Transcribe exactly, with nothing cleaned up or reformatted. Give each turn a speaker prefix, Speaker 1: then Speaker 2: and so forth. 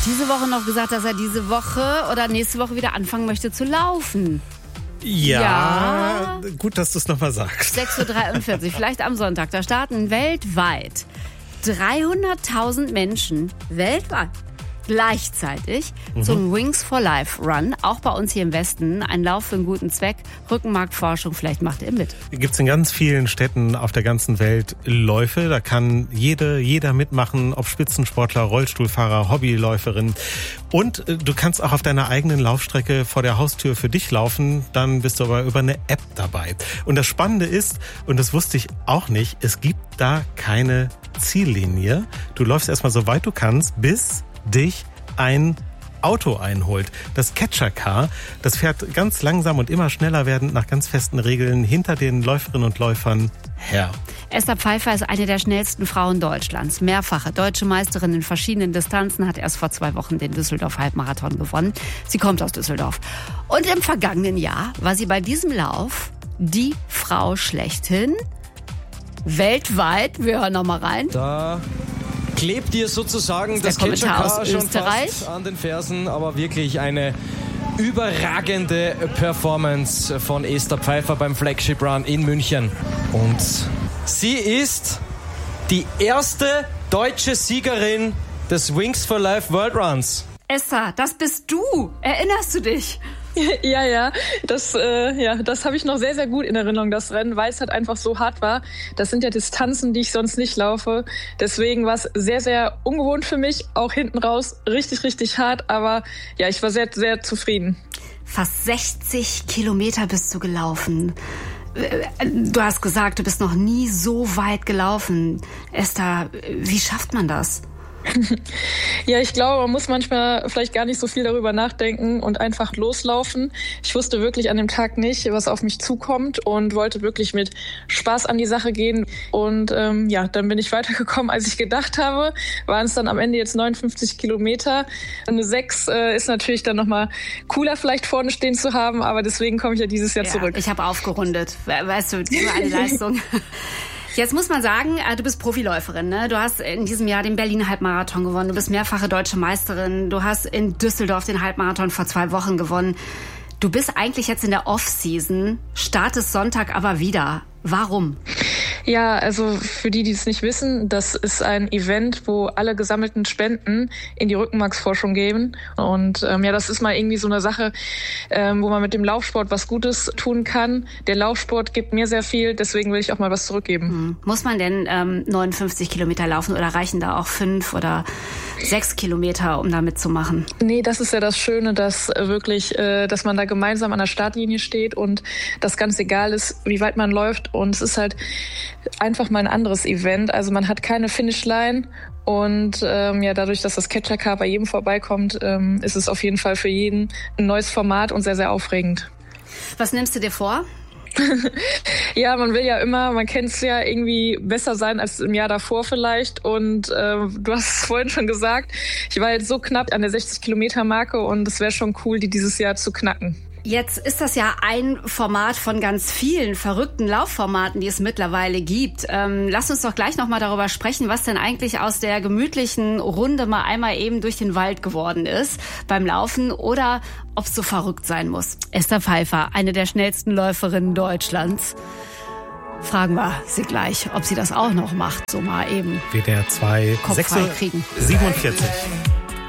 Speaker 1: diese Woche noch gesagt, dass er diese Woche oder nächste Woche wieder anfangen möchte zu laufen.
Speaker 2: Ja,
Speaker 1: Ja.
Speaker 2: gut, dass du es nochmal sagst.
Speaker 1: sechs Uhr dreiundvierzig, vielleicht am Sonntag. Da starten weltweit dreihunderttausend Menschen weltweit gleichzeitig mhm. zum Wings for Life Run. Auch bei uns hier im Westen. Ein Lauf für einen guten Zweck. Rückenmarkforschung, vielleicht macht ihr mit.
Speaker 2: Gibt es in ganz vielen Städten auf der ganzen Welt Läufe. Da kann jede, jeder mitmachen, ob Spitzensportler, Rollstuhlfahrer, Hobbyläuferin. Und äh, du kannst auch auf deiner eigenen Laufstrecke vor der Haustür für dich laufen. Dann bist du aber über eine App dabei. Und das Spannende ist, und das wusste ich auch nicht, es gibt da keine Ziellinie. Du läufst erstmal so weit du kannst, bis dich ein Auto einholt. Das Catcher Car, das fährt ganz langsam und immer schneller werdend nach ganz festen Regeln hinter den Läuferinnen und Läufern her.
Speaker 1: Esther Pfeiffer ist eine der schnellsten Frauen Deutschlands. Mehrfache deutsche Meisterin in verschiedenen Distanzen, hat erst vor zwei Wochen den Düsseldorf-Halbmarathon gewonnen. Sie kommt aus Düsseldorf. Und im vergangenen Jahr war sie bei diesem Lauf die Frau schlechthin. Weltweit, wir hören noch mal rein.
Speaker 3: Da klebt ihr sozusagen
Speaker 1: das,
Speaker 3: das Catcher Car schon
Speaker 1: Österreich.
Speaker 3: fast an den Fersen, aber wirklich eine überragende Performance von Esther Pfeiffer beim Flagship Run in München. Und sie ist die erste deutsche Siegerin des Wings for Life World Runs.
Speaker 1: Esther, das bist du. Erinnerst du dich?
Speaker 4: Ja, ja, das, äh, ja, das habe ich noch sehr, sehr gut in Erinnerung, das Rennen, weil es halt einfach so hart war. Das sind ja Distanzen, die ich sonst nicht laufe. Deswegen war es sehr, sehr ungewohnt für mich, auch hinten raus richtig, richtig hart. Aber ja, ich war sehr, sehr zufrieden.
Speaker 1: Fast sechzig Kilometer bist du gelaufen. Du hast gesagt, du bist noch nie so weit gelaufen. Esther, wie schafft man das?
Speaker 4: Ja, ich glaube, man muss manchmal vielleicht gar nicht so viel darüber nachdenken und einfach loslaufen. Ich wusste wirklich an dem Tag nicht, was auf mich zukommt und wollte wirklich mit Spaß an die Sache gehen. Und ähm, ja, dann bin ich weitergekommen, als ich gedacht habe. Waren es dann am Ende jetzt neunundfünfzig Kilometer. Eine sechs äh, ist natürlich dann nochmal cooler, vielleicht vorne stehen zu haben, aber deswegen komme ich ja dieses Jahr
Speaker 1: ja,
Speaker 4: zurück.
Speaker 1: Ich habe aufgerundet, weißt du, über eine Leistung. Jetzt muss man sagen, du bist Profiläuferin, ne? Du hast in diesem Jahr den Berlin-Halbmarathon gewonnen, du bist mehrfache deutsche Meisterin, du hast in Düsseldorf den Halbmarathon vor zwei Wochen gewonnen. Du bist eigentlich jetzt in der Off-Season, startest Sonntag aber wieder. Warum?
Speaker 4: Ja, also für die, die es nicht wissen, das ist ein Event, wo alle gesammelten Spenden in die Rückenmarksforschung gehen. Und ähm, ja, das ist mal irgendwie so eine Sache, ähm, wo man mit dem Laufsport was Gutes tun kann. Der Laufsport gibt mir sehr viel, deswegen will ich auch mal was zurückgeben.
Speaker 1: Hm. Muss man denn ähm, neunundfünfzig Kilometer laufen oder reichen da auch fünf oder sechs Kilometer, um da mitzumachen?
Speaker 4: Nee, das ist ja das Schöne, dass äh, wirklich, äh, dass man da gemeinsam an der Startlinie steht und das ganz egal ist, wie weit man läuft. Und es ist halt einfach mal ein anderes Event. Also man hat keine Finishline und ähm, ja, dadurch, dass das Catcher Car bei jedem vorbeikommt, ähm, ist es auf jeden Fall für jeden ein neues Format und sehr, sehr aufregend.
Speaker 1: Was nimmst du dir vor?
Speaker 4: Ja, man will ja immer, man kennt es ja, irgendwie besser sein als im Jahr davor vielleicht. Und äh, du hast es vorhin schon gesagt, ich war jetzt so knapp an der sechzig Kilometer Marke und es wäre schon cool, die dieses Jahr zu knacken.
Speaker 1: Jetzt ist das ja ein Format von ganz vielen verrückten Laufformaten, die es mittlerweile gibt. Ähm, lass uns doch gleich noch mal darüber sprechen, was denn eigentlich aus der gemütlichen Runde mal einmal eben durch den Wald geworden ist beim Laufen oder ob es so verrückt sein muss. Esther Pfeiffer, eine der schnellsten Läuferinnen Deutschlands. Fragen wir sie gleich, ob sie das auch noch macht, so mal eben.
Speaker 2: W D R zwei,
Speaker 1: Kopf frei kriegen.
Speaker 2: sechs Uhr siebenundvierzig.